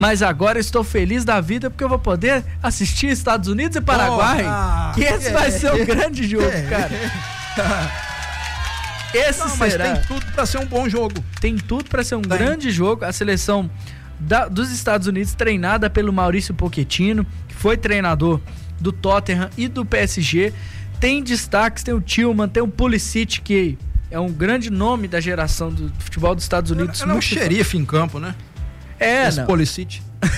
Mas agora estou feliz da vida porque eu vou poder assistir Estados Unidos e Paraguai. Que esse vai ser um grande jogo, cara. Esse mas será. tem tudo pra ser um bom jogo. Tem tudo pra ser um grande jogo. A seleção dos Estados Unidos, treinada pelo Maurício Pochettino, que foi treinador do Tottenham e do PSG. Tem destaques, tem o Tillman, tem o Pulisic, que é um grande nome da geração do futebol dos Estados Unidos. Ele é um xerife em campo, né? Esse Pulisic.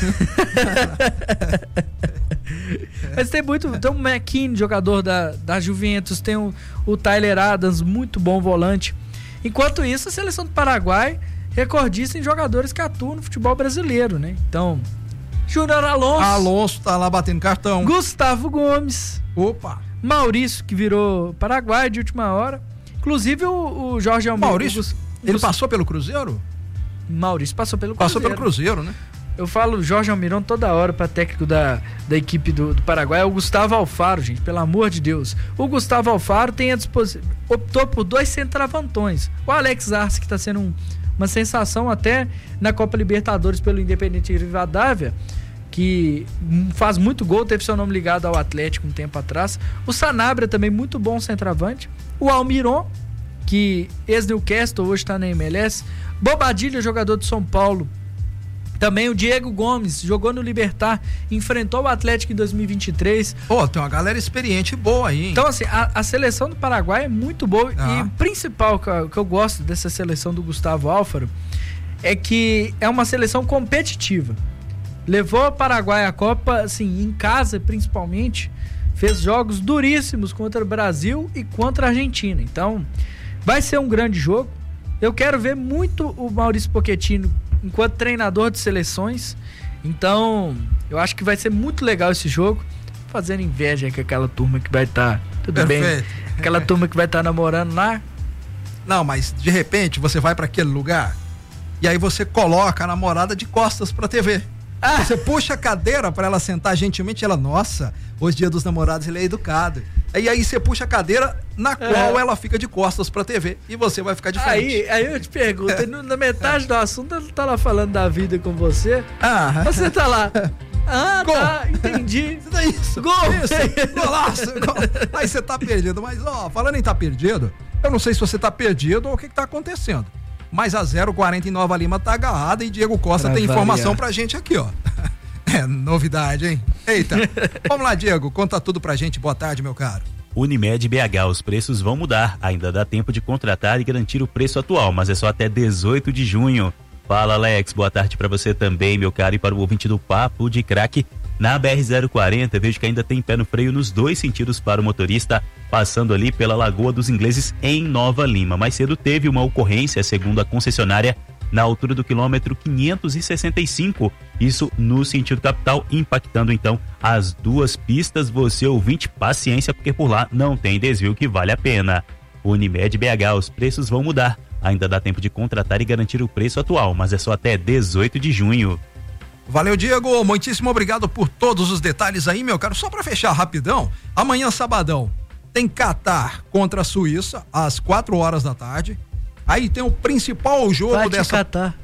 Mas tem o McKean, jogador da Juventus, tem o Tyler Adams, muito bom volante. Enquanto isso, a seleção do Paraguai, recordista em jogadores que atuam no futebol brasileiro, né? Então, Júnior Alonso tá lá batendo cartão. Gustavo Gomes. Opa! Maurício, que virou Paraguai de última hora. Inclusive o Jorge Almeida. Maurício, ele passou pelo Cruzeiro? Maurício passou pelo Cruzeiro. Passou pelo Cruzeiro, né? Eu falo Jorge Almirão toda hora para técnico da equipe do Paraguai. É o Gustavo Alfaro, gente, pelo amor de Deus. O Gustavo Alfaro tem a disposição, optou por 2 centroavantões. O Alex Arce, que está sendo uma sensação até na Copa Libertadores pelo Independiente Rivadavia, que faz muito gol, teve seu nome ligado ao Atlético um tempo atrás. O Sanabria também, muito bom centroavante. O Almiron, que ex-Newcastle, hoje está na MLS. Bobadilha, jogador de São Paulo. Também o Diego Gomes, jogou no Libertad, enfrentou o Atlético em 2023. Tem uma galera experiente e boa aí, hein? Então, assim, a seleção do Paraguai é muito boa. E o principal que eu gosto dessa seleção do Gustavo Alfaro é que é uma seleção competitiva. Levou o Paraguai à Copa, assim, em casa principalmente, fez jogos duríssimos contra o Brasil e contra a Argentina. Então, vai ser um grande jogo. Eu quero ver muito o Maurício Pochettino enquanto treinador de seleções. Então, eu acho que vai ser muito legal esse jogo. Fazendo inveja com aquela turma que vai estar... Tudo Perfeito. bem? Aquela turma que vai estar namorando lá. Não, mas de repente você vai para aquele lugar e aí você coloca a namorada de costas pra TV. Você puxa a cadeira para ela sentar gentilmente, ela, nossa, hoje dia dos namorados ele é educado. E aí você puxa a cadeira na qual ela fica de costas pra TV e você vai ficar de frente. Aí eu te pergunto, na metade do assunto ela tá lá falando da vida com você, você tá lá, gol. Tá, entendi. Isso, gol. Isso, golaço, gol. Aí você tá perdido, mas falando em tá perdido, eu não sei se você tá perdido ou o que tá acontecendo. Mas a 040 em Nova Lima tá agarrada e Diego Costa tem informação pra gente aqui, ó. É novidade, hein? Eita. Vamos lá, Diego, conta tudo pra gente. Boa tarde, meu caro. Unimed BH, os preços vão mudar. Ainda dá tempo de contratar e garantir o preço atual, mas é só até 18 de junho. Fala, Alex, boa tarde pra você também, meu caro, e para o ouvinte do Papo de Craque. Na BR-040, vejo que ainda tem pé no freio nos 2 sentidos para o motorista, passando ali pela Lagoa dos Ingleses, em Nova Lima. Mais cedo teve uma ocorrência, segundo a concessionária, na altura do quilômetro 565, isso no sentido capital, impactando então as 2 pistas. Você, ouvinte, paciência, porque por lá não tem desvio que vale a pena. Unimed BH, os preços vão mudar. Ainda dá tempo de contratar e garantir o preço atual, mas é só até 18 de junho. Valeu, Diego, muitíssimo obrigado por todos os detalhes aí, meu caro. Só pra fechar rapidão, amanhã sabadão tem Catar contra a Suíça às 4 horas da tarde. Aí tem o principal jogo Catar.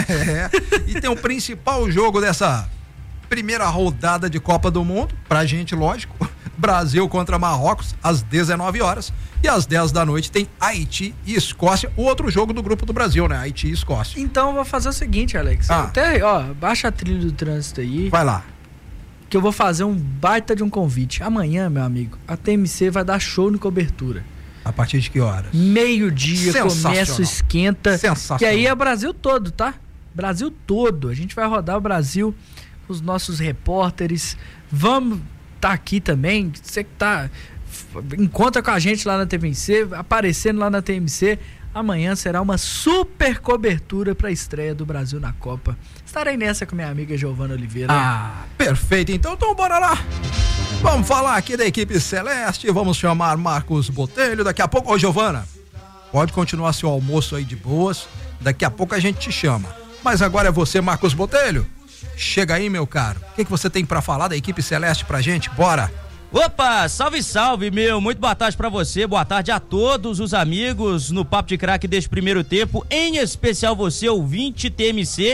E tem o principal jogo dessa primeira rodada de Copa do Mundo, pra gente, lógico. Brasil contra Marrocos às 19 horas. E às 10 da noite tem Haiti e Escócia, o outro jogo do grupo do Brasil, né? Haiti e Escócia. Então eu vou fazer o seguinte, Alex. Até, baixa a trilha do trânsito aí. Vai lá. Que eu vou fazer um baita de um convite. Amanhã, meu amigo, a TMC vai dar show no cobertura. A partir de que horas? Meio-dia, começa o esquenta. Sensacional. Que aí é o Brasil todo, tá? Brasil todo. A gente vai rodar o Brasil com os nossos repórteres. Vamos tá aqui também. Você que tá... Encontra com a gente lá na TMC, aparecendo lá na TMC. Amanhã será uma super cobertura para a estreia do Brasil na Copa. Estarei nessa com minha amiga Giovana Oliveira. Perfeito. Então bora lá. Vamos falar aqui da equipe celeste. Vamos chamar Marcos Botelho. Daqui a pouco, Giovana, pode continuar seu almoço aí de boas. Daqui a pouco a gente te chama. Mas agora é você, Marcos Botelho. Chega aí, meu caro. O que você tem para falar da equipe celeste pra gente? Bora! Opa, salve, salve, meu, muito boa tarde pra você, boa tarde a todos os amigos no Papo de Craque deste primeiro tempo, em especial você, ouvinte TMC,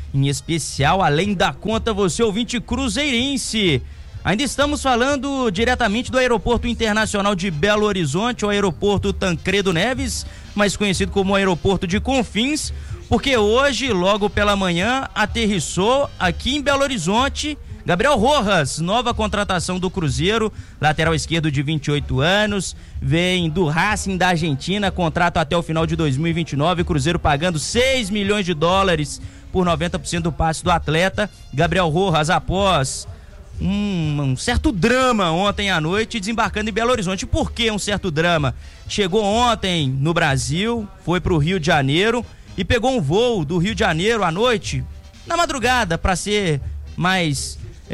em especial Além da Conta, você ouvinte cruzeirense. Ainda estamos falando diretamente do Aeroporto Internacional de Belo Horizonte, o Aeroporto Tancredo Neves, mais conhecido como Aeroporto de Confins, porque hoje, logo pela manhã, aterrissou aqui em Belo Horizonte Gabriel Rojas, nova contratação do Cruzeiro, lateral esquerdo de 28 anos, vem do Racing da Argentina, contrato até o final de 2029, Cruzeiro pagando $6 milhões por 90% do passe do atleta. Gabriel Rojas, após um certo drama ontem à noite, desembarcando em Belo Horizonte. Por que um certo drama? Chegou ontem no Brasil, foi para o Rio de Janeiro e pegou um voo do Rio de Janeiro à noite, na madrugada, para ser mais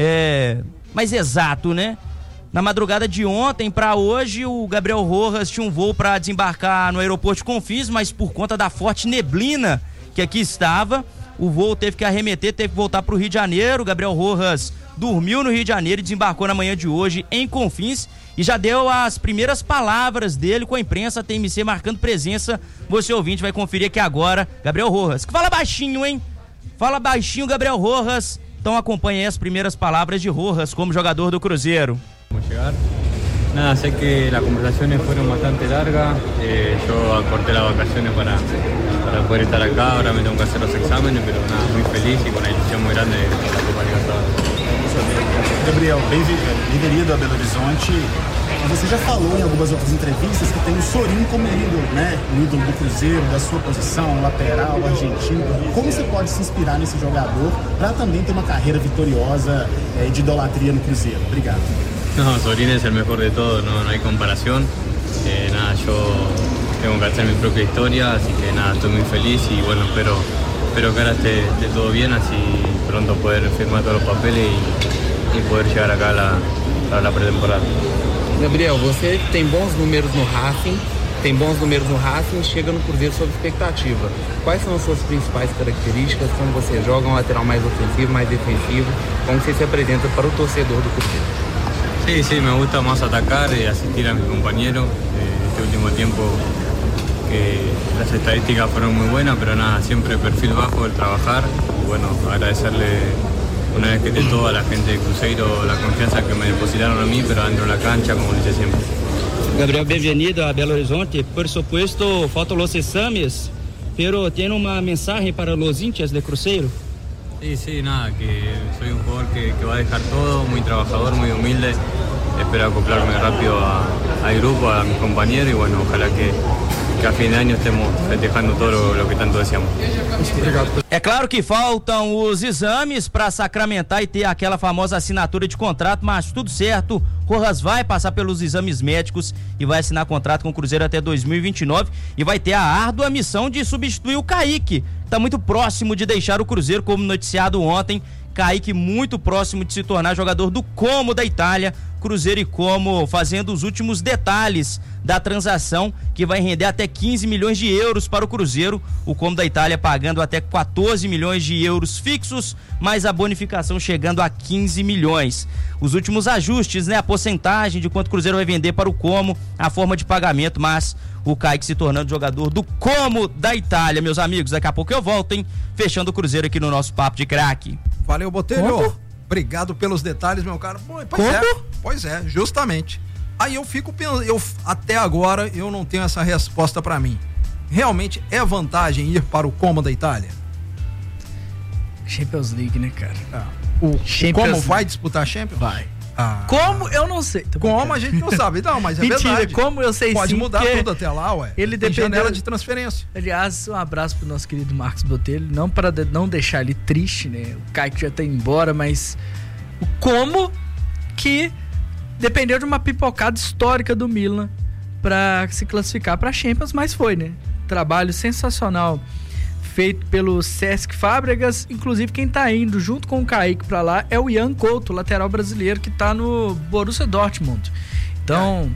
exato, né? Na madrugada de ontem para hoje, o Gabriel Rojas tinha um voo para desembarcar no aeroporto de Confins, mas por conta da forte neblina que aqui estava, o voo teve que arremeter, teve que voltar para o Rio de Janeiro. O Gabriel Rojas dormiu no Rio de Janeiro e desembarcou na manhã de hoje em Confins e já deu as primeiras palavras dele com a imprensa, a TMC marcando presença. Você ouvinte vai conferir aqui agora, Gabriel Rojas, que fala baixinho, hein? Fala baixinho, Gabriel Rojas. Então acompanhe aí as primeiras palavras de Rojas como jogador do Cruzeiro. Vamos llegar. Nada, sé que las conversaciones fueron bastante largas, yo acorté las vacaciones para poder estar acá, ahora me tengo que hacer los exámenes, pero nada, muy feliz y con una ilusión muy grande de la Copa Libertadores. Gabriel, bem-vindo a Belo Horizonte. Você já falou em algumas outras entrevistas que tem o Sorin como ídolo, né? O ídolo do Cruzeiro, da sua posição, lateral, argentino. Como você pode se inspirar nesse jogador para também ter uma carreira vitoriosa de idolatria no Cruzeiro? Obrigado. No, Sorin es el mejor de todos, no hay comparación. Nada, yo tengo que hacer mi propia historia, así que nada, estoy muy feliz y bueno, espero que ahora esté todo bien, así pronto poder firmar todos los papeles y poder llegar acá a la pretemporada. Gabriel, você tem bons números no Racing, chega no Cruzeiro sob expectativa. Quais são as suas principais características? Como você joga, um lateral mais ofensivo, mais defensivo? Como você se apresenta para o torcedor do Cruzeiro? Sí, me gusta más atacar y asistir a mis compañeros. Este último tiempo que las estadísticas fueron muy buenas, pero nada, siempre perfil bajo, el trabajar. Y bueno, agradecerle una vez que de toda la gente de Cruzeiro la confianza que me depositaron a mí, pero dentro de la cancha, como dice siempre. Gabriel, bem-vindo a Belo Horizonte. Por supuesto, faltam los exames, pero tiene una mensaje para los hinchas de Cruzeiro. Sí, nada, que soy un jugador que va a dejar todo, muy trabajador, muy humilde. Espero acoplarme rápido al grupo, a mis compañeros y bueno, ojalá que a fin de año estemos festejando todo lo que tanto deseamos. É claro que faltam os exames para sacramentar e ter aquela famosa assinatura de contrato, mas tudo certo. Rojas vai passar pelos exames médicos e vai assinar contrato com o Cruzeiro até 2029 e vai ter a árdua missão de substituir o Kaique. Está muito próximo de deixar o Cruzeiro, como noticiado ontem. Kaique muito próximo de se tornar jogador do Como da Itália. Cruzeiro e Como fazendo os últimos detalhes da transação, que vai render até 15 milhões de euros para o Cruzeiro. O Como da Itália pagando até 14 milhões de euros fixos, mais a bonificação chegando a 15 milhões. Os últimos ajustes, né? A porcentagem de quanto o Cruzeiro vai vender para o Como, a forma de pagamento, mas o Kaique se tornando jogador do Como da Itália, meus amigos. Daqui a pouco eu volto, hein? Fechando o Cruzeiro aqui no nosso Papo de Craque. Valeu, Botelho. Obrigado pelos detalhes, meu cara. Pois é, justamente. Aí eu fico pensando, até agora eu não tenho essa resposta pra mim. Realmente é vantagem ir para o Como da Itália? Champions League, né, cara? O Como vai disputar a Champions? Vai. Como? Eu não sei. Como a gente não sabe, não, mas é mentira, verdade. Como eu sei pode sim. Pode mudar tudo até lá, ué. Ele tem dependeu... janela de transferência. Aliás, um abraço pro nosso querido Marcos Botelho, não para não deixar ele triste, né? O Kaique já tá indo embora, mas o Como que dependeu de uma pipocada histórica do Milan para se classificar para Champions, mas foi, né? Trabalho sensacional feito pelo Cesc Fábregas. Inclusive quem tá indo junto com o Kaique pra lá é o Ian Couto, lateral brasileiro que tá no Borussia Dortmund. Então,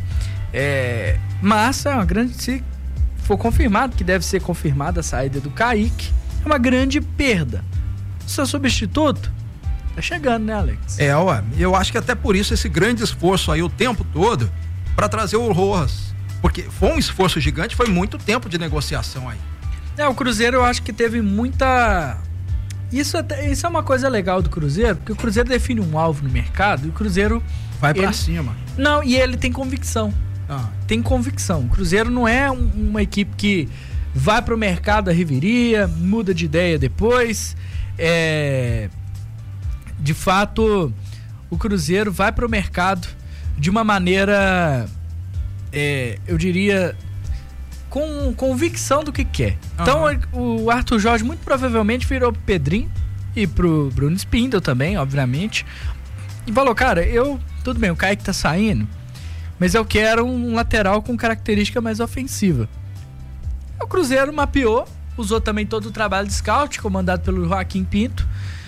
mas é uma grande, se for confirmado, que deve ser confirmada a saída do Kaique, é uma grande perda. Seu substituto tá chegando, né, Alex? Eu acho que até por isso esse grande esforço aí o tempo todo pra trazer o Rojas, porque foi um esforço gigante, foi muito tempo de negociação aí. O Cruzeiro eu acho que teve muita Isso é uma coisa legal do Cruzeiro, porque o Cruzeiro define um alvo no mercado e o Cruzeiro... Vai pra cima. Não, e ele tem convicção. Tem convicção. O Cruzeiro não é uma equipe que vai pro mercado a reviria, muda de ideia depois. De fato, o Cruzeiro vai pro mercado de uma maneira, eu diria, com convicção do que quer. Então, o Arthur Jorge muito provavelmente virou pro Pedrinho e pro Bruno Spindel também, obviamente, e falou, cara, tudo bem, o Kaique tá saindo, mas eu quero um lateral com característica mais ofensiva. O Cruzeiro mapeou, usou também todo o trabalho de scout, comandado pelo Joaquim Pinto.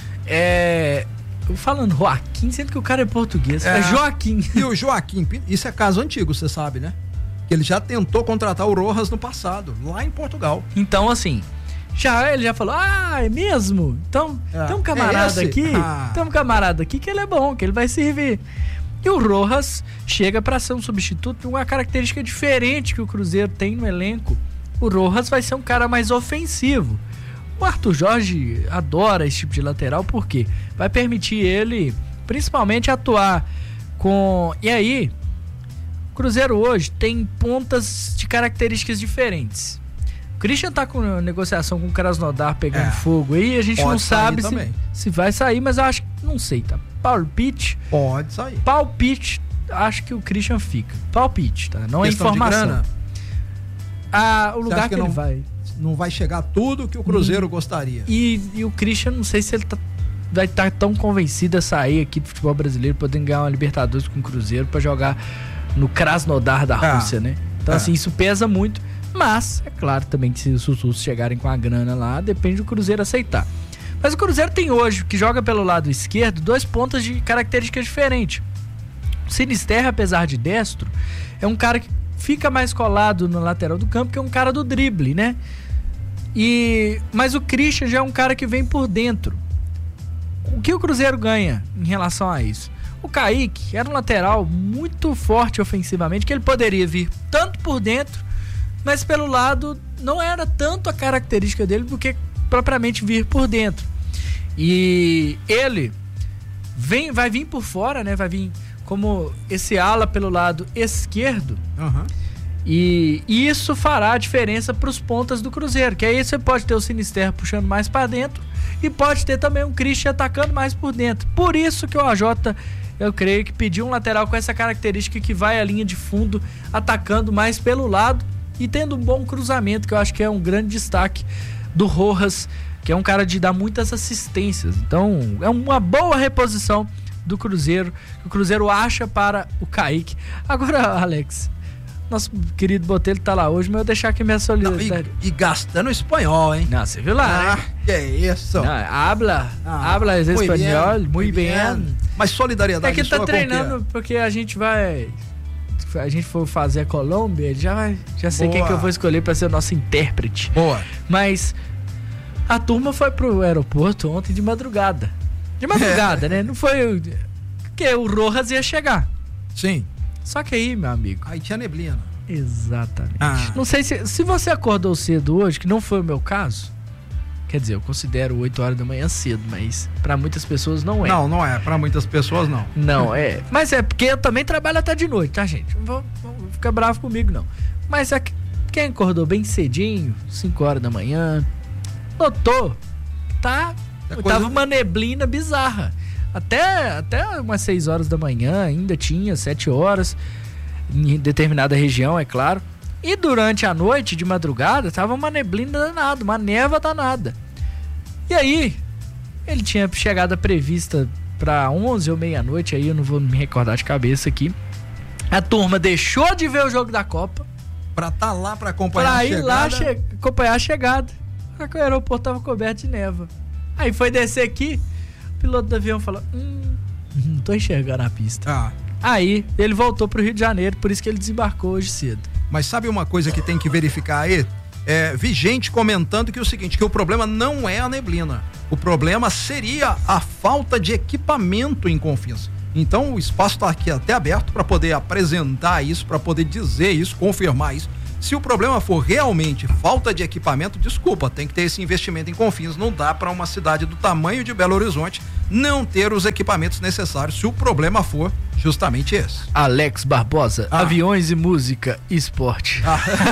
Falando Joaquim, sendo que o cara é português. É Joaquim. E o Joaquim Pinto, isso é caso antigo, você sabe, né? Que ele já tentou contratar o Rojas no passado, lá em Portugal. Então, assim, ele já falou, é mesmo? Então, tem um camarada aqui, que ele é bom, que ele vai servir. E o Rojas chega para ser um substituto, uma característica diferente que o Cruzeiro tem no elenco. O Rojas vai ser um cara mais ofensivo. O Arthur Jorge adora esse tipo de lateral, porque vai permitir ele, principalmente, atuar com... E aí, o Cruzeiro hoje tem pontas de características diferentes. O Christian tá com negociação com o Krasnodar pegando fogo aí, a gente não sabe se vai sair, mas eu acho que não sei, tá? Palpite. Pode sair. Palpite, acho que o Christian fica. Palpite, tá? Não é informação. O lugar que ele vai. Não vai chegar tudo que o Cruzeiro gostaria. E o Christian, não sei se ele vai estar tão convencido a sair aqui do futebol brasileiro, podendo ganhar uma Libertadores com o Cruzeiro para jogar no Krasnodar da Rússia, né? Então, assim, isso pesa muito. Mas, é claro também que se os russos chegarem com a grana lá, depende do Cruzeiro aceitar. Mas o Cruzeiro tem hoje, que joga pelo lado esquerdo, 2 pontas de características diferentes. O Sinisterra, apesar de destro, é um cara que fica mais colado no lateral do campo, que é um cara do drible, né? Mas o Christian já é um cara que vem por dentro. O que o Cruzeiro ganha em relação a isso? O Kaique era um lateral muito forte ofensivamente, que ele poderia vir tanto por dentro, mas pelo lado não era tanto a característica dele do que propriamente vir por dentro. E ele vai vir por fora, né? Vai vir como esse ala pelo lado esquerdo. E isso fará a diferença para os pontas do Cruzeiro, que aí você pode ter o Sinisterra puxando mais para dentro e pode ter também um Christian atacando mais por dentro. Por isso que o AJ, eu creio que pediu um lateral com essa característica, que vai à linha de fundo atacando mais pelo lado e tendo um bom cruzamento, que eu acho que é um grande destaque do Rojas, que é um cara de dar muitas assistências. Então é uma boa reposição do Cruzeiro, que o Cruzeiro acha para o Kaique. Agora, Alex, nosso querido Botelho tá lá hoje, mas eu vou deixar aqui minha solidariedade. E gastando espanhol, hein? Não, você viu lá, né? Que isso? Habla espanhol, muito bem. Mas solidariedade. É que ele tá treinando, porque a gente for fazer a Colômbia, ele já sei quem que eu vou escolher para ser o nosso intérprete. Boa. Mas a turma foi pro aeroporto ontem de madrugada. Né? Não foi... Porque o Rojas ia chegar. Sim. Só que aí, meu amigo... Aí tinha neblina. Exatamente. Não sei se você acordou cedo hoje, que não foi o meu caso. Quer dizer, eu considero 8 horas da manhã cedo, mas pra muitas pessoas não é. Não é. Pra muitas pessoas não. Não é. Mas é porque eu também trabalho até de noite, tá, gente? Não vou ficar bravo comigo, não. Mas quem acordou bem cedinho, 5 horas da manhã, notou, tava uma neblina bizarra. Até umas 6 horas da manhã ainda tinha, 7 horas, em determinada região, é claro. E durante a noite, de madrugada, tava uma neblina danada, uma névoa danada. E aí, ele tinha chegada prevista para 11 ou meia-noite, aí eu não vou me recordar de cabeça aqui. A turma deixou de ver o jogo da Copa pra tá lá pra acompanhar a chegada. Pra ir lá acompanhar a chegada. Só que o aeroporto tava coberto de névoa. Aí foi descer aqui, o piloto do avião falou: não tô enxergando a pista. Aí ele voltou pro Rio de Janeiro, por isso que ele desembarcou hoje cedo. Mas sabe uma coisa que tem que verificar aí? Vi gente comentando que é o seguinte, que o problema não é a neblina. O problema seria a falta de equipamento em Confins. Então o espaço está aqui até aberto para poder apresentar isso, para poder dizer isso, confirmar isso. Se o problema for realmente falta de equipamento, desculpa, tem que ter esse investimento em Confins. Não dá para uma cidade do tamanho de Belo Horizonte não ter os equipamentos necessários, se o problema for justamente esse. Alex Barbosa, aviões e música, esporte.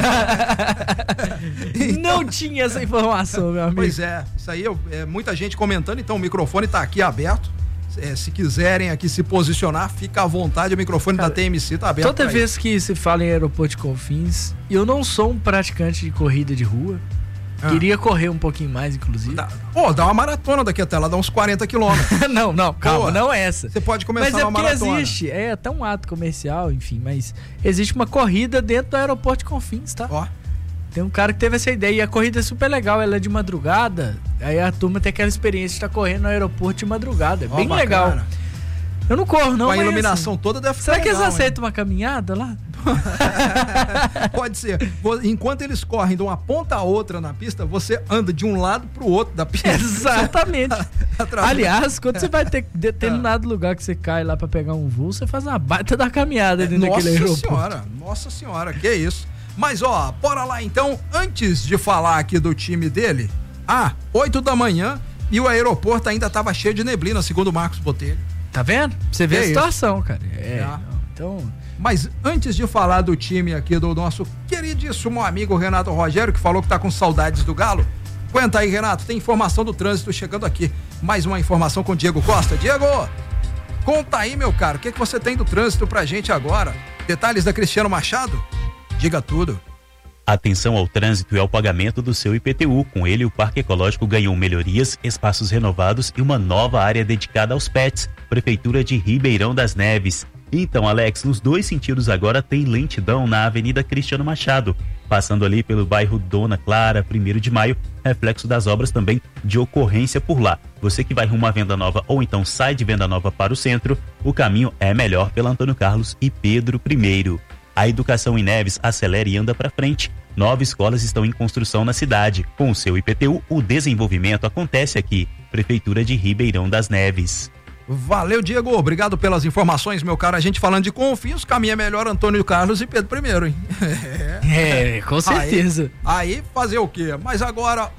Não tinha essa informação, meu amigo. Pois é, isso aí é muita gente comentando, então o microfone tá aqui aberto. Se quiserem aqui se posicionar, fica à vontade, o microfone da TMC tá aberto. Toda vez que se fala em aeroporto de Confins, eu não sou um praticante de corrida de rua. Queria correr um pouquinho mais, inclusive. Dá uma maratona daqui até lá, dá uns 40 quilômetros. Não, calma, não é essa. Você pode começar uma maratona. Mas é porque existe, é até um ato comercial, enfim, mas existe uma corrida dentro do aeroporto de Confins, tá? Tem um cara que teve essa ideia e a corrida é super legal, ela é de madrugada, aí a turma tem aquela experiência de estar correndo no aeroporto de madrugada, é bem bacana. Legal. Eu não corro, não. Com a iluminação toda deve ficar Será que legal, eles aceitam uma caminhada lá? Pode ser. Enquanto eles correm de uma ponta a outra na pista, você anda de um lado pro outro da pista. Exatamente. Aliás, quando você vai ter determinado lugar que você cai lá pra pegar um voo, você faz uma baita da caminhada dentro daquele aeroporto. Nossa senhora, que isso. Mas bora lá então, antes de falar aqui do time dele, 8 da manhã e o aeroporto ainda tava cheio de neblina, segundo o Marcos Botelho. Tá vendo? Você vê a situação, cara. Então... Mas antes de falar do time aqui do nosso queridíssimo amigo Renato Rogério, que falou que tá com saudades do Galo, aguenta aí, Renato, tem informação do trânsito chegando aqui. Mais uma informação com o Diego Costa. Diego, conta aí, meu caro, o que você tem do trânsito pra gente agora? Detalhes da Cristiano Machado? Diga tudo. Atenção ao trânsito e ao pagamento do seu IPTU. Com ele, o Parque Ecológico ganhou melhorias, espaços renovados e uma nova área dedicada aos pets. Prefeitura de Ribeirão das Neves. Então, Alex, nos dois sentidos agora tem lentidão na Avenida Cristiano Machado, passando ali pelo bairro Dona Clara, 1º de Maio, reflexo das obras também de ocorrência por lá. Você que vai rumo à Venda Nova ou então sai de Venda Nova para o centro, o caminho é melhor pela Antônio Carlos e Pedro I. A educação em Neves acelera e anda para frente. 9 escolas estão em construção na cidade. Com o seu IPTU, o desenvolvimento acontece aqui. Prefeitura de Ribeirão das Neves. Valeu, Diego. Obrigado pelas informações, meu cara. A gente falando de Confins, caminho é melhor Antônio Carlos e Pedro I, hein? Com certeza. Aí fazer o quê? Mas agora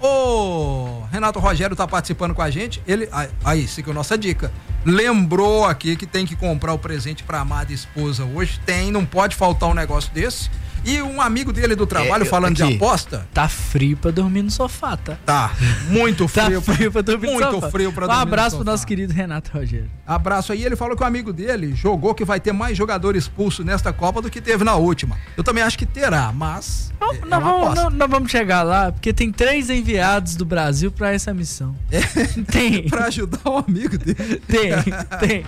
o Renato Rogério tá participando com a gente. Ele, aí, seguiu nossa dica. Lembrou aqui que tem que comprar o presente pra amada esposa hoje. Não pode faltar um negócio desse. E um amigo dele do trabalho falando de aposta. Tá frio pra dormir no sofá, tá? Tá, muito frio. Tá frio pra dormir no sofá. Muito frio pra dormir no sofá. Um abraço pro nosso querido Renato Rogério. Abraço aí, ele falou que o amigo dele jogou que vai ter mais jogador expulso nesta Copa do que teve na última. Eu também acho que terá, mas nós vamos chegar lá, porque tem 3 enviados do Brasil pra essa missão. Tem. Pra ajudar o amigo dele. Tem.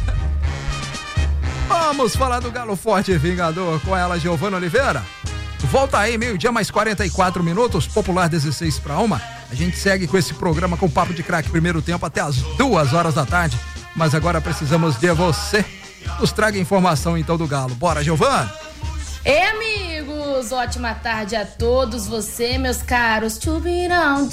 Vamos falar do Galo Forte e Vingador com ela, Giovana Oliveira. Volta aí, 12h mais 44 minutos, popular 16:01. A gente segue com esse programa com Papo de Craque, primeiro tempo até as 2h da tarde. Mas agora precisamos de você. Nos traga informação então do Galo. Bora, Giovana! Ei, amigos! Ótima tarde a todos, meus caros. Tubirão.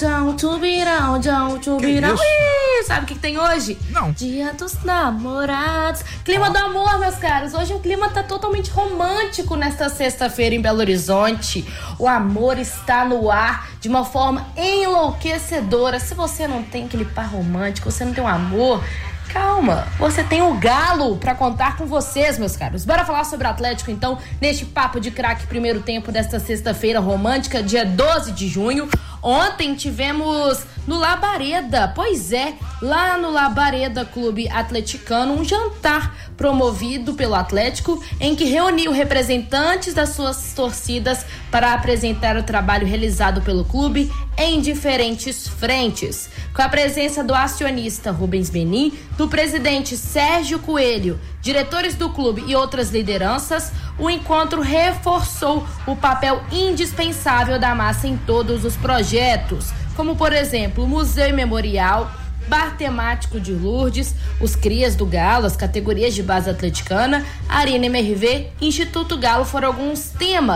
Sabe o que tem hoje? Não. Dia dos Namorados. Clima do amor, meus caros. Hoje o clima tá totalmente romântico nesta sexta-feira em Belo Horizonte. O amor está no ar de uma forma enlouquecedora. Se você não tem aquele par romântico, você não tem um amor... Calma, você tem o Galo pra contar com vocês, meus caros. Bora falar sobre o Atlético, então, neste Papo de Craque primeiro tempo desta sexta-feira romântica, dia 12 de junho. Ontem tivemos no Labareda, pois é, lá no Labareda Clube Atleticano, um jantar promovido pelo Atlético, em que reuniu representantes das suas torcidas para apresentar o trabalho realizado pelo clube em diferentes frentes. Com a presença do acionista Rubens Menin, do presidente Sérgio Coelho, diretores do clube e outras lideranças, o encontro reforçou o papel indispensável da massa em todos os projetos, como, por exemplo, o Museu e Memorial, Bar Temático de Lourdes, os Crias do Galo, as categorias de base atleticana, Arena MRV, Instituto Galo foram alguns temas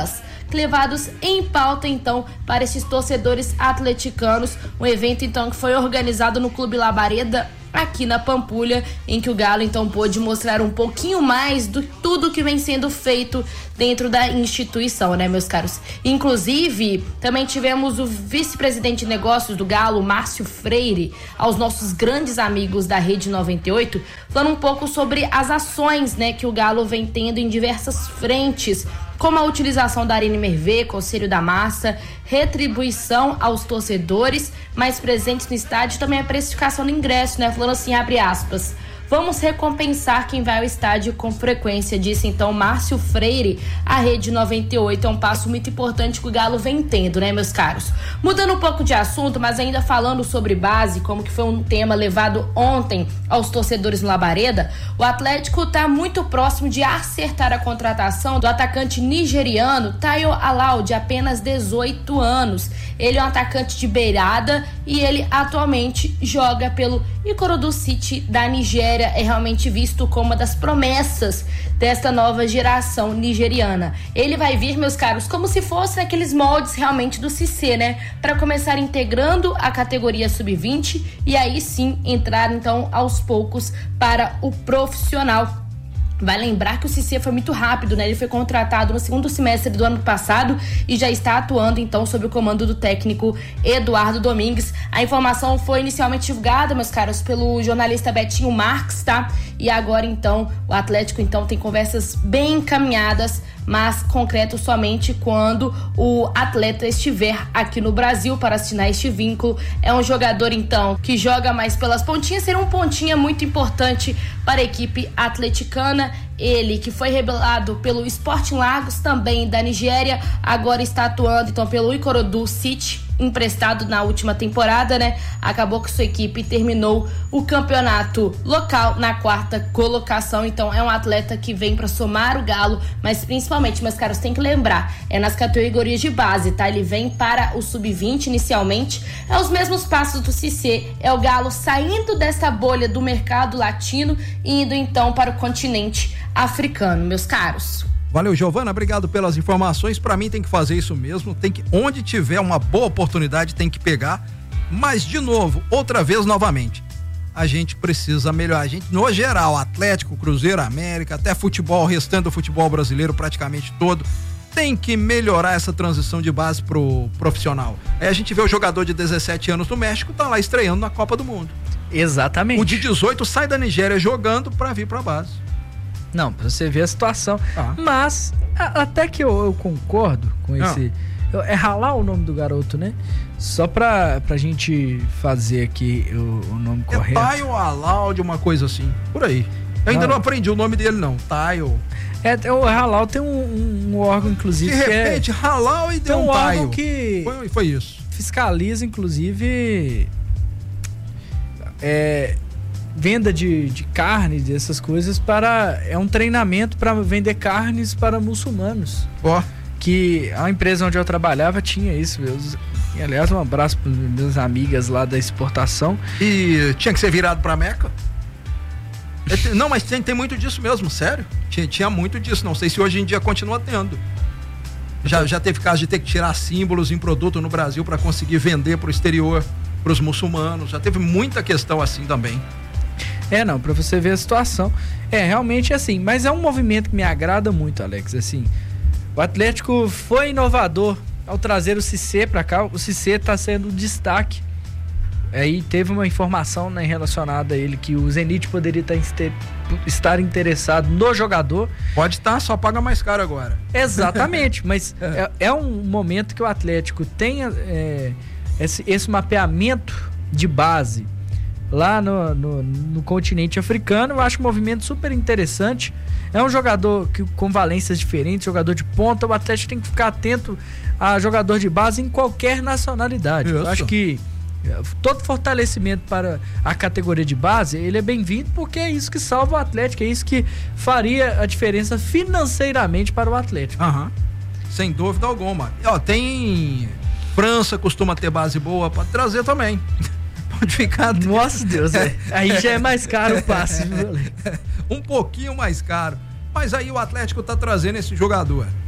levados em pauta então para esses torcedores atleticanos, um evento então que foi organizado no Clube Labareda aqui na Pampulha, em que o Galo então pôde mostrar um pouquinho mais do tudo que vem sendo feito dentro da instituição, né, meus caros? Inclusive, também tivemos o vice-presidente de negócios do Galo, Márcio Freire, aos nossos grandes amigos da Rede 98, falando um pouco sobre as ações, né, que o Galo vem tendo em diversas frentes, como a utilização da Arena Mervê, Conselho da Massa, retribuição aos torcedores mais presentes no estádio, também a precificação do ingresso, né? Falando assim, abre aspas, vamos recompensar quem vai ao estádio com frequência, disse então Márcio Freire. A Rede 98 é um passo muito importante que o Galo vem tendo, né, meus caros? Mudando um pouco de assunto, mas ainda falando sobre base, como que foi um tema levado ontem aos torcedores no Labareda, o Atlético está muito próximo de acertar a contratação do atacante nigeriano Tayo Alao, de apenas 18 anos. Ele é um atacante de beirada e ele atualmente joga pelo Ikorodu City da Nigéria. É realmente visto como uma das promessas desta nova geração nigeriana. Ele vai vir, meus caros, como se fosse naqueles moldes realmente do Cissé, né? Para começar integrando a categoria sub-20 e aí sim entrar então aos poucos para o profissional. Vai lembrar que o Cissé foi muito rápido, né? Ele foi contratado no segundo semestre do ano passado e já está atuando, então, sob o comando do técnico Eduardo Domingues. A informação foi inicialmente divulgada, meus caros, pelo jornalista Betinho Marques, tá? E agora, então, o Atlético, então, tem conversas bem encaminhadas, mas concreto somente quando o atleta estiver aqui no Brasil para assinar este vínculo. É um jogador, então, que joga mais pelas pontinhas, será um pontinha muito importante para a equipe atleticana. Ele que foi revelado pelo Sporting Lagos, também da Nigéria, agora está atuando então pelo Ikorodu City, emprestado na última temporada, né? Acabou que sua equipe terminou o campeonato local na 4ª colocação, então é um atleta que vem para somar o Galo, mas principalmente, meus caros, tem que lembrar, é nas categorias de base, tá? Ele vem para o sub-20 inicialmente, é os mesmos passos do Cissé, é o Galo saindo dessa bolha do mercado latino e indo então para o continente africano, meus caros. Valeu, Giovana, obrigado pelas informações. Pra mim tem que fazer isso mesmo, tem que, onde tiver uma boa oportunidade, tem que pegar. Mas, de novo, outra vez, novamente, a gente precisa melhorar. A gente, no geral, Atlético, Cruzeiro, América, até futebol, restante do futebol brasileiro, praticamente todo, tem que melhorar essa transição de base pro profissional. Aí a gente vê o jogador de 17 anos do México, tá lá estreando na Copa do Mundo. Exatamente. O de 18 sai da Nigéria jogando pra vir pra base. Não, pra você ver a situação. Mas, até que eu concordo com esse... É Halal o nome do garoto, né? Só pra gente fazer aqui o nome correto. É Tayo Alao, de uma coisa assim, por aí. Eu ainda não aprendi o nome dele, não. Tayo. O Halal tem um órgão, inclusive, de repente, Halal e deu um Tayo. Órgão que foi isso. Fiscaliza, inclusive... venda de carne, dessas coisas, é um treinamento para vender carnes para muçulmanos. Que a empresa onde eu trabalhava tinha isso. E, aliás, um abraço para minhas amigas lá da exportação. E tinha que ser virado para Meca? Não, mas tem muito disso mesmo, sério. Tinha muito disso, não sei se hoje em dia continua tendo. Já teve caso de ter que tirar símbolos em produto no Brasil para conseguir vender para o exterior, para os muçulmanos. Já teve muita questão assim também. Não, pra você ver a situação. Realmente assim, mas é um movimento que me agrada muito, Alex, assim. O Atlético foi inovador ao trazer o Cissé pra cá. O Cissé tá sendo destaque. Aí teve uma informação, né, relacionada a ele, que o Zenit poderia estar interessado no jogador. Pode estar, só paga mais caro agora. Exatamente, mas é um momento que o Atlético tem esse mapeamento de base lá no continente africano. Eu acho um movimento super interessante. É um jogador com valências diferentes, jogador de ponta. O Atlético tem que ficar atento a jogador de base em qualquer nacionalidade. Isso. Eu acho que todo fortalecimento para a categoria de base, ele é bem-vindo, porque é isso que salva o Atlético, é isso que faria a diferença financeiramente para o Atlético. Sem dúvida alguma. Tem França, costuma ter base boa, pode trazer também. Pode ficar. Nossa Deus, aí já é mais caro o passe. Um pouquinho mais caro. Mas aí o Atlético tá trazendo esse jogador.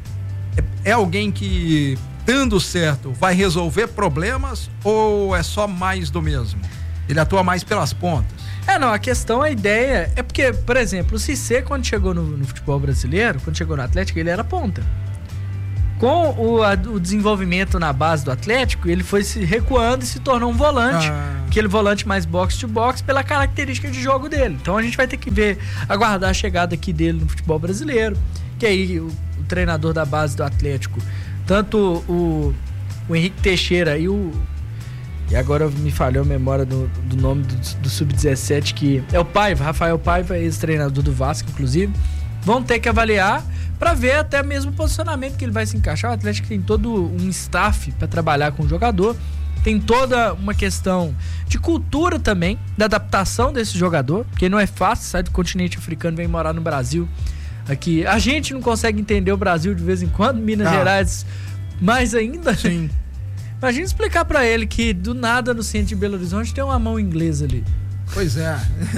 é alguém que, dando certo, vai resolver problemas ou é só mais do mesmo? Ele atua mais pelas pontas? Não, a questão, a ideia é porque, por exemplo, o Cissé, quando chegou no futebol brasileiro, quando chegou no Atlético, ele era ponta. Com o desenvolvimento na base do Atlético, ele foi se recuando e se tornou um volante, aquele volante mais box-to-box, pela característica de jogo dele. Então a gente vai ter que aguardar a chegada aqui dele no futebol brasileiro, que aí o treinador da base do Atlético, tanto o Henrique Teixeira e agora me falhou a memória do nome do Sub-17, que é o Paiva, Rafael Paiva, ex-treinador do Vasco, inclusive, vão ter que avaliar para ver até mesmo o posicionamento que ele vai se encaixar. O Atlético tem todo um staff para trabalhar com o jogador, tem toda uma questão de cultura também, da adaptação desse jogador, porque não é fácil, sai do continente africano, vem morar no Brasil. Aqui, a gente não consegue entender o Brasil de vez em quando, Minas Gerais mais ainda. Sim. Imagina explicar pra ele que do nada no centro de Belo Horizonte tem uma mão inglesa ali. Pois é.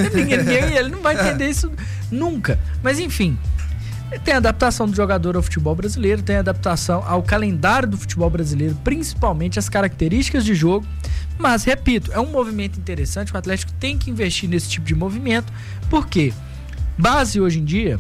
Ele não vai entender isso nunca. Mas enfim, tem a adaptação do jogador ao futebol brasileiro, tem a adaptação ao calendário do futebol brasileiro, principalmente as características de jogo. Mas, repito, é um movimento interessante, o Atlético tem que investir nesse tipo de movimento, porque base hoje em dia,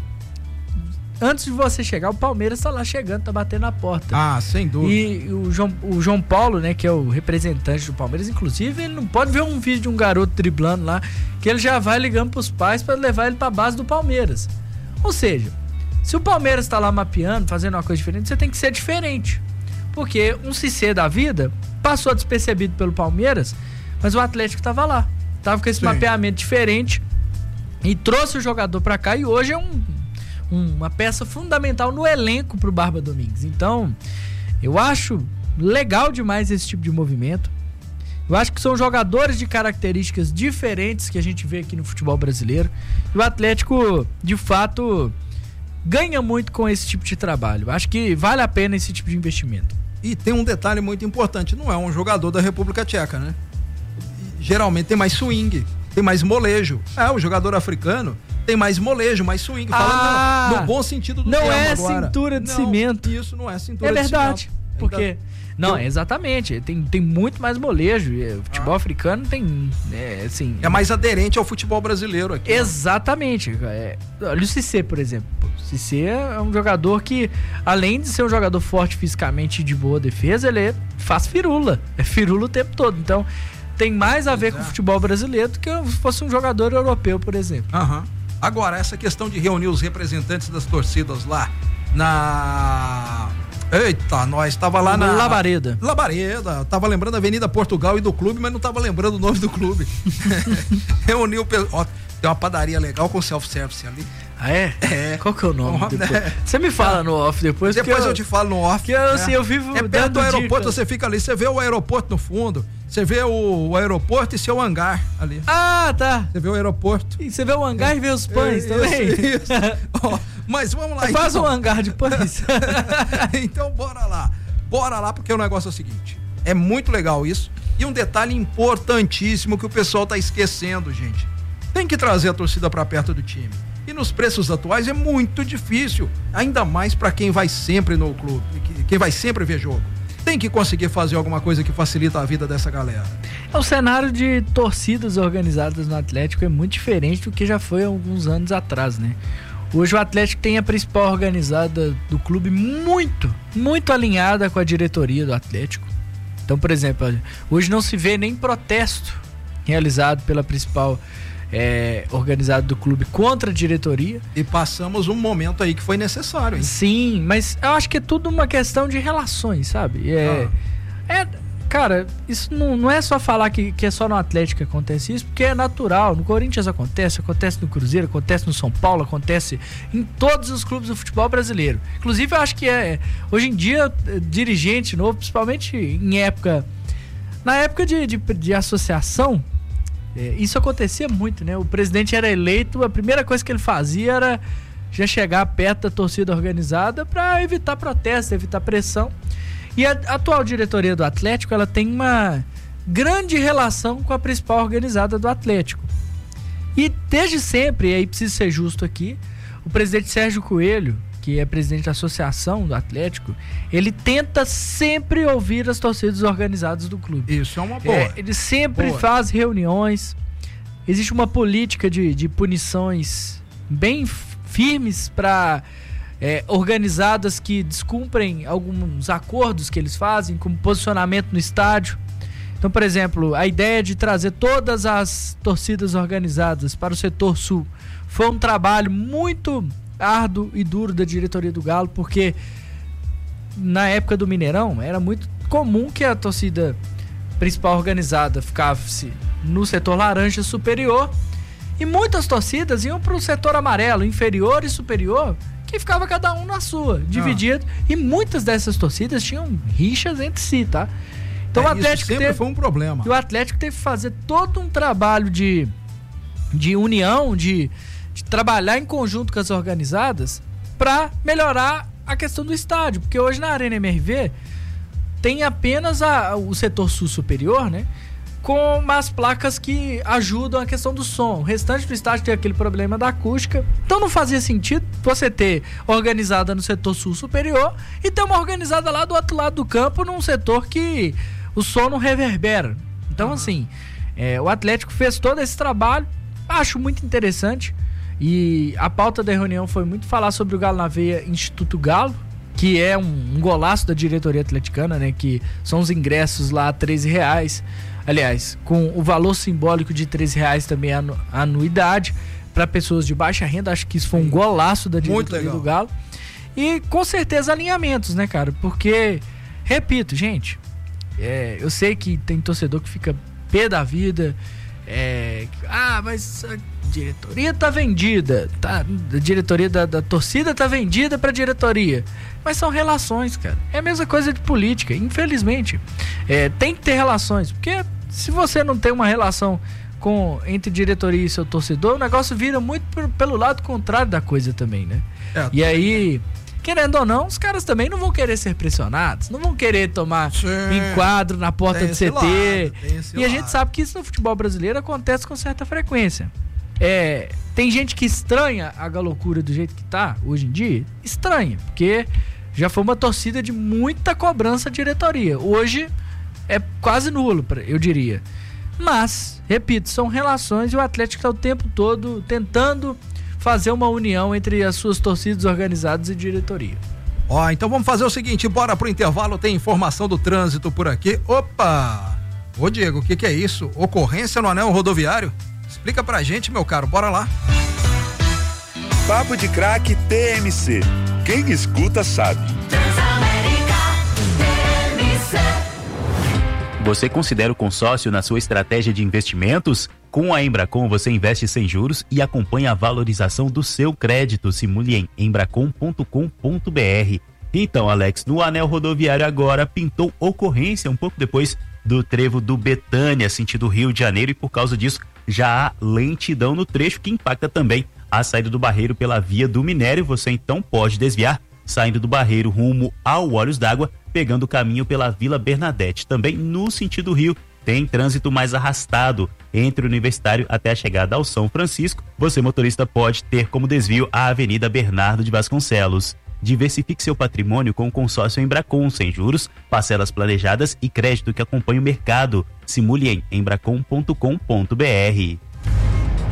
antes de você chegar, o Palmeiras tá lá chegando, tá batendo na porta. Sem dúvida. E o João Paulo, né, que é o representante do Palmeiras, inclusive, ele não pode ver um vídeo de um garoto driblando lá, que ele já vai ligando pros pais para levar ele pra base do Palmeiras. Ou seja, se o Palmeiras tá lá mapeando, fazendo uma coisa diferente, você tem que ser diferente. Porque um Cissé da vida passou despercebido pelo Palmeiras, mas o Atlético tava lá. Tava com esse mapeamento diferente e trouxe o jogador pra cá, e hoje é uma peça fundamental no elenco pro Barba Domingues. Então, eu acho legal demais esse tipo de movimento. Eu acho que são jogadores de características diferentes que a gente vê aqui no futebol brasileiro. E o Atlético, de fato, ganha muito com esse tipo de trabalho. Eu acho que vale a pena esse tipo de investimento. E tem um detalhe muito importante, não é um jogador da República Tcheca, né? Geralmente tem mais swing, tem mais molejo. O jogador africano tem mais molejo, mais swing. Falando no bom sentido do termo agora. Não é agora. Cintura de cimento. Isso não é cintura de cimento. É verdade. Porque... Não, exatamente. Tem muito mais molejo. O futebol africano tem... assim, é mais aderente ao futebol brasileiro aqui. Exatamente. Olha o Cissé, por exemplo. O Cissé é um jogador que, além de ser um jogador forte fisicamente e de boa defesa, ele faz firula. É firula o tempo todo. Então, tem mais a ver com o futebol brasileiro do que se fosse um jogador europeu, por exemplo. Agora, essa questão de reunir os representantes das torcidas lá na... Eita, nós tava lá na... Labareda. Tava lembrando a Avenida Portugal e do clube, mas não tava lembrando o nome do clube. Reuniu... Ó, tem uma padaria legal com self-service ali. Qual que é o nome? Você me fala no off depois. Depois eu te falo no off. Que eu vivo perto do aeroporto, você fica ali, você vê o aeroporto no fundo, você vê o aeroporto e seu hangar ali. Tá. Você vê o aeroporto. E você vê o hangar e vê os pães também. Isso. Mas vamos lá. Faz um hangar de pães. Então bora lá, porque o negócio é o seguinte, é muito legal isso, e um detalhe importantíssimo que o pessoal tá esquecendo, gente. Tem que trazer a torcida pra perto do time. E nos preços atuais é muito difícil, ainda mais para quem vai sempre no clube, quem vai sempre ver jogo. Tem que conseguir fazer alguma coisa que facilita a vida dessa galera. O cenário de torcidas organizadas no Atlético é muito diferente do que já foi há alguns anos atrás, né? Hoje o Atlético tem a principal organizada do clube muito alinhada com a diretoria do Atlético. Então, por exemplo, hoje não se vê nem protesto realizado pela principal organizado do clube contra a diretoria. E passamos um momento aí que foi necessário, hein? Sim, mas eu acho que é tudo uma questão de relações, sabe? Cara, isso não é só falar que é só no Atlético que acontece isso, porque é natural. No Corinthians acontece no Cruzeiro, acontece no São Paulo, acontece em todos os clubes do futebol brasileiro. Inclusive, eu acho que hoje em dia, dirigente novo, principalmente na época de associação, isso acontecia muito, né? O presidente era eleito, a primeira coisa que ele fazia era já chegar perto da torcida organizada para evitar protesto, evitar pressão. E a atual diretoria do Atlético, ela tem uma grande relação com a principal organizada do Atlético. E desde sempre, e aí precisa ser justo aqui, o presidente Sérgio Coelho, que é presidente da associação do Atlético, ele tenta sempre ouvir as torcidas organizadas do clube. Isso é uma boa. Ele sempre faz reuniões, existe uma política de punições bem firmes para organizadas que descumprem alguns acordos que eles fazem, como posicionamento no estádio. Então, por exemplo, a ideia de trazer todas as torcidas organizadas para o setor sul foi um trabalho muito árduo e duro da diretoria do Galo, porque na época do Mineirão era muito comum que a torcida principal organizada ficasse no setor laranja superior e muitas torcidas iam para o setor amarelo, inferior e superior, que ficava cada um na sua, dividido, e muitas dessas torcidas tinham rixas entre si, tá? Então o Atlético sempre foi um problema. E o Atlético teve que fazer todo um trabalho de união, de trabalhar em conjunto com as organizadas para melhorar a questão do estádio, porque hoje na Arena MRV tem apenas o setor sul superior, né, com umas placas que ajudam a questão do som. O restante do estádio tem aquele problema da acústica, então não fazia sentido você ter organizada no setor sul superior e ter uma organizada lá do outro lado do campo, num setor que o som não reverbera. Então assim, o Atlético fez todo esse trabalho, acho muito interessante. E a pauta da reunião foi muito falar sobre o Galo na Veia Instituto Galo, que é um golaço da diretoria atleticana, né? Que são os ingressos lá a R$13. Aliás, com o valor simbólico de R$13 também a anuidade para pessoas de baixa renda. Acho que isso foi um golaço da diretoria do Galo. E com certeza alinhamentos, né, cara? Porque, repito, gente, eu sei que tem torcedor que fica pé da vida. Mas a diretoria tá vendida, tá? A diretoria da torcida tá vendida pra diretoria. Mas são relações, cara. É a mesma coisa de política, infelizmente. Tem que ter relações, porque se você não tem uma relação entre diretoria e seu torcedor, o negócio vira muito pelo lado contrário da coisa também, né? E aí, querendo ou não, os caras também não vão querer ser pressionados, não vão querer tomar enquadro na porta do CT. E a gente sabe que isso no futebol brasileiro acontece com certa frequência. Tem gente que estranha a loucura do jeito que tá hoje em dia. Estranha, porque já foi uma torcida de muita cobrança à diretoria. Hoje é quase nulo, eu diria. Mas, repito, são relações e o Atlético está o tempo todo tentando fazer uma união entre as suas torcidas organizadas e diretoria. Então vamos fazer o seguinte, bora pro intervalo, tem informação do trânsito por aqui. Opa! Ô Diego, o que é isso? Ocorrência no anel rodoviário? Explica pra gente, meu caro, bora lá. Papo de Craque TMC. Quem escuta sabe. Você considera o consórcio na sua estratégia de investimentos? Com a Embracon você investe sem juros e acompanha a valorização do seu crédito. Simule em embracon.com.br. Então, Alex, no anel rodoviário agora pintou ocorrência um pouco depois do trevo do Betânia, sentido Rio de Janeiro, e por causa disso já há lentidão no trecho que impacta também a saída do Barreiro pela via do Minério. Você então pode desviar saindo do Barreiro rumo ao Olhos d'Água, pegando o caminho pela Vila Bernadette. Também no sentido Rio tem trânsito mais arrastado entre o Universitário até a chegada ao São Francisco. Você, motorista, pode ter como desvio a Avenida Bernardo de Vasconcelos. Diversifique seu patrimônio com o consórcio Embracon, sem juros, parcelas planejadas e crédito que acompanha o mercado. Simule em embracon.com.br.